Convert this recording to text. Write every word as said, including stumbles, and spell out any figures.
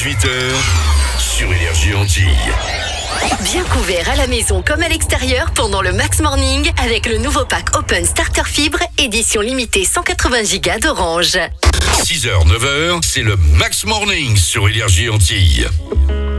dix-huit heures sur Énergie Antilles. Bien couvert à la maison comme à l'extérieur pendant le Max Morning avec le nouveau pack Open Starter Fibre, édition limitée cent quatre-vingts gigas d'Orange. six heures, neuf heures, c'est le Max Morning sur Énergie Antilles.